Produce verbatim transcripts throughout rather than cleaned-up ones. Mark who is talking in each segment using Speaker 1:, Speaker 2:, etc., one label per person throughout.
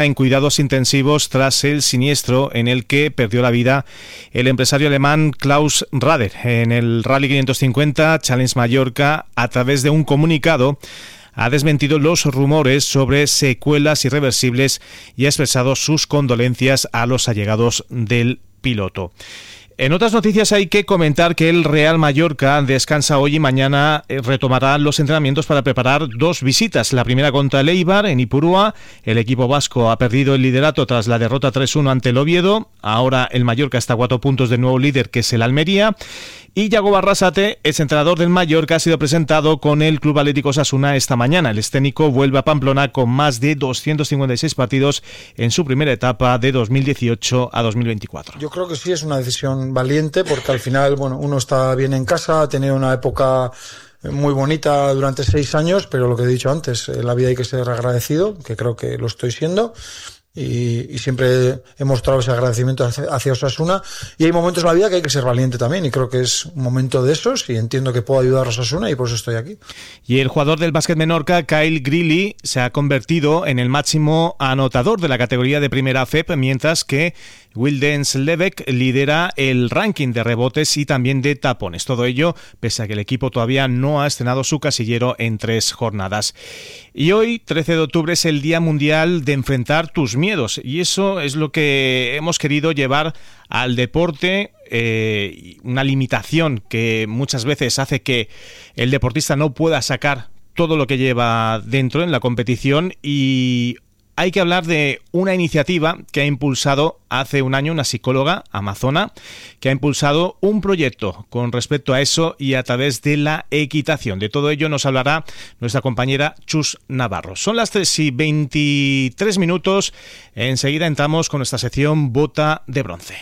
Speaker 1: en cuidados intensivos tras el siniestro en el que perdió la vida el empresario alemán Klaus Rader en el Rally quinientos cincuenta Challenge Mallorca. A través de un comunicado ha desmentido los rumores sobre secuelas irreversibles y ha expresado sus condolencias a los allegados del piloto. En otras noticias hay que comentar que el Real Mallorca descansa hoy y mañana retomará los entrenamientos para preparar dos visitas. La primera contra el Eibar en Ipurúa. El equipo vasco ha perdido el liderato tras la derrota tres uno ante el Oviedo. Ahora el Mallorca está a cuatro puntos del nuevo líder, que es el Almería. Y Yago Barrasate, ex entrenador del Mallorca, ha sido presentado con el Club Atlético Osasuna esta mañana. El escénico vuelve a Pamplona con más de doscientos cincuenta y seis partidos en su primera etapa de dos mil dieciocho a dos mil veinticuatro.
Speaker 2: Yo creo que sí es una decisión valiente, porque al final, bueno, uno está bien en casa, ha tenido una época muy bonita durante seis años, pero lo que he dicho antes, en la vida hay que ser agradecido, que creo que lo estoy siendo. Y, y siempre he mostrado ese agradecimiento hacia, hacia Osasuna, y hay momentos en la vida que hay que ser valiente también, y creo que es un momento de esos, y entiendo que puedo ayudar a Osasuna y por eso estoy aquí.
Speaker 1: Y el jugador del Básquet Menorca, Kyle Greeley, se ha convertido en el máximo anotador de la categoría de primera F E P, mientras que Wildens Lebeck lidera el ranking de rebotes y también de tapones. Todo ello pese a que el equipo todavía no ha estrenado su casillero en tres jornadas. Y hoy, trece de octubre, es el Día Mundial de Enfrentar tus miedos, y eso es lo que hemos querido llevar al deporte, eh, una limitación que muchas veces hace que el deportista no pueda sacar todo lo que lleva dentro en la competición. Y hay que hablar de una iniciativa que ha impulsado hace un año una psicóloga amazona, que ha impulsado un proyecto con respecto a eso y a través de la equitación. De todo ello nos hablará nuestra compañera Chus Navarro. Son las tres y veintitrés minutos. Enseguida entramos con nuestra sección Bota de Bronce.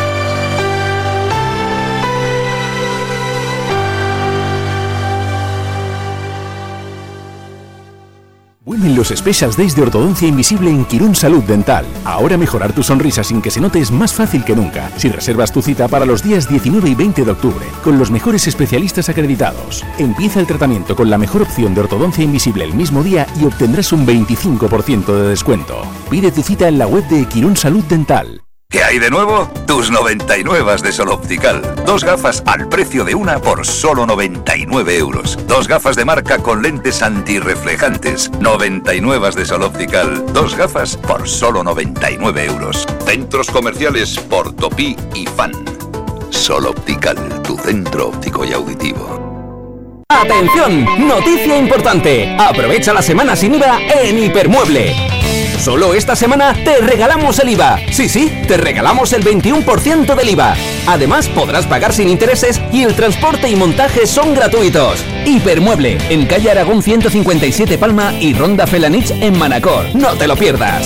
Speaker 3: Vuelven los Special Days de Ortodoncia Invisible en Quirón Salud Dental. Ahora mejorar tu sonrisa sin que se note es más fácil que nunca, si reservas tu cita para los días diecinueve y veinte de octubre, con los mejores especialistas acreditados. Empieza el tratamiento con la mejor opción de ortodoncia invisible el mismo día y obtendrás un veinticinco por ciento de descuento. Pide tu cita en la web de Quirón Salud Dental.
Speaker 4: ¿Qué hay de nuevo? Tus noventa y nueve de Sol Optical. Dos gafas al precio de una por solo noventa y nueve euros. Dos gafas de marca con lentes antirreflejantes. noventa y nueve de Sol Optical. Dos gafas por solo noventa y nueve euros. Centros comerciales Portopí y Fan. Sol Optical, tu centro óptico y auditivo.
Speaker 5: ¡Atención! ¡Noticia importante! Aprovecha la semana sin I V A en Hipermueble. Solo esta semana te regalamos el I V A. Sí, sí, te regalamos el veintiuno por ciento del I V A. Además, podrás pagar sin intereses y el transporte y montaje son gratuitos. Hipermueble, en calle Aragón ciento cincuenta y siete Palma y Ronda Felanich en Manacor. No te lo pierdas.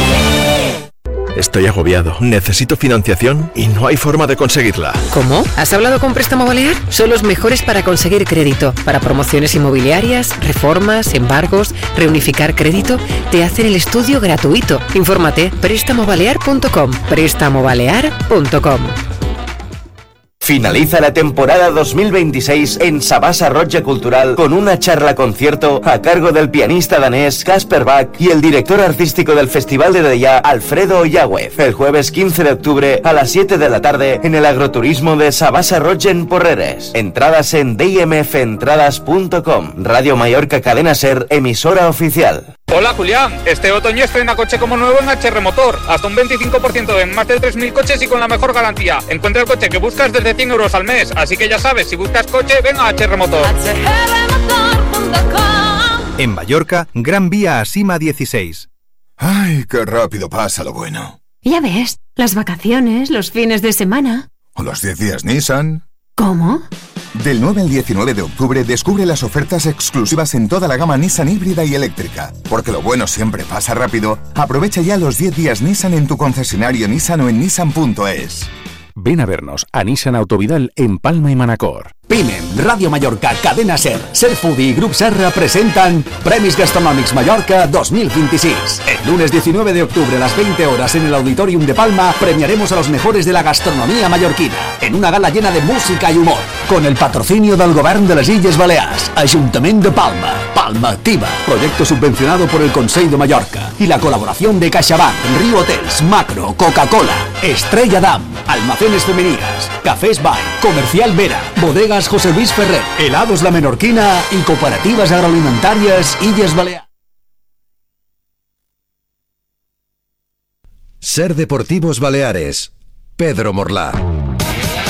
Speaker 6: Estoy agobiado, necesito financiación y no hay forma de conseguirla.
Speaker 7: ¿Cómo? ¿Has hablado con Préstamo Balear? Son los mejores para conseguir crédito. Para promociones inmobiliarias, reformas, embargos, reunificar crédito, te hacen el estudio gratuito. Infórmate, préstamo balear punto com, préstamo balear punto com.
Speaker 8: Finaliza la temporada dos mil veintiséis en Sabasa Roja Cultural con una charla concierto a cargo del pianista danés Kasper Bach y el director artístico del Festival de Deià, Alfredo Yagüez, el jueves quince de octubre a las siete de la tarde en el agroturismo de Sabasa Roja en Porreres. Entradas en d m f entradas punto com. Radio Mallorca Cadena Ser, emisora oficial.
Speaker 9: Hola Julián, este otoño estrena coche como nuevo en H R Motor, hasta un veinticinco por ciento en más de tres mil coches y con la mejor garantía. Encuentra el coche que buscas desde cien euros al mes, así que ya sabes, si buscas coche, ven a H R Motor.
Speaker 10: En Mallorca, Gran Vía a Sima dieciséis.
Speaker 11: Ay, qué rápido pasa lo bueno.
Speaker 12: Ya ves, las vacaciones, los fines de semana.
Speaker 11: O los diez días Nissan.
Speaker 12: ¿Cómo?
Speaker 11: Del nueve al diecinueve de octubre descubre las ofertas exclusivas en toda la gama Nissan híbrida y eléctrica. Porque lo bueno siempre pasa rápido. Aprovecha ya los diez días Nissan en tu concesionario Nissan o en nissan punto es.
Speaker 3: Ven a vernos a Nissan Autovidal en Palma y Manacor.
Speaker 13: Pimem, Ràdio Mallorca, Cadena Ser, Ser Foodie y Grup Serra presentan Premis Gastronòmics Mallorca dos mil veintiséis. El lunes diecinueve de octubre a las veinte horas en el Auditorium de Palma premiaremos a los mejores de la gastronomía mallorquina en una gala llena de música y humor, con el patrocinio del Govern de les Illes Balears, Ayuntament de Palma, Palma Activa, proyecto subvencionado por el Consell de Mallorca y la colaboración de CaixaBank, Rio Hotels, Macro, Coca-Cola, Estrella Damm, Almacenes Femeninas, Cafés Bay, Comercial Vera, Bodega José Luis Ferrer, Helados La Menorquina y Cooperativas Agroalimentarias Illes Baleares.
Speaker 14: Ser Deportivos Baleares, Pedro Morlá.